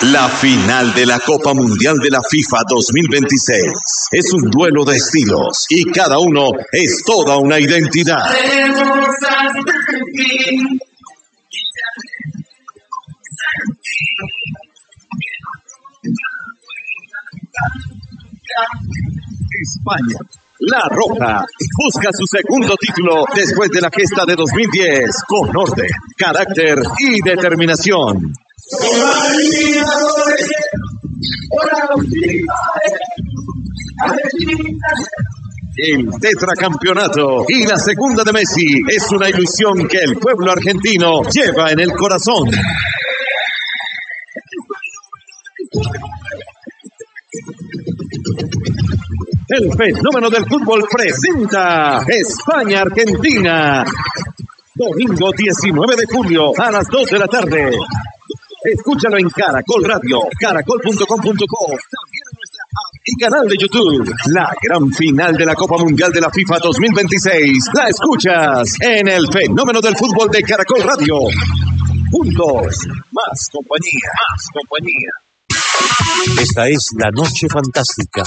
La final de la Copa Mundial de la FIFA 2026 es un duelo de estilos y cada uno es toda una identidad. España, la Roja, busca su segundo título después de la gesta de 2010 con orden, carácter y determinación. El tetracampeonato y la segunda de Messi es una ilusión que el pueblo argentino lleva en el corazón. El fenómeno del fútbol presenta España-Argentina. Domingo 19 de julio a las 2 de la tarde. Escúchalo en Caracol Radio, caracol.com.co, también en nuestra app y canal de YouTube. La gran final de la Copa Mundial de la FIFA 2026 la escuchas en el fenómeno del fútbol de Caracol Radio. Juntos, más compañía, más compañía. Esta es La Noche Fantástica.